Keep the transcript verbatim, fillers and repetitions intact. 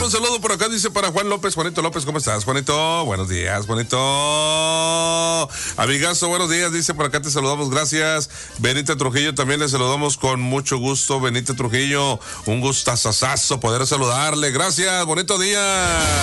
un saludo por acá, dice para Juan López. Juanito López, ¿cómo estás, Juanito? Buenos días, Juanito. Amigazo, buenos días, dice por acá, te saludamos, gracias. Benita Trujillo, también le saludamos con mucho gusto. Benita Trujillo, un gustazazazo poder saludarle. Gracias, bonito día.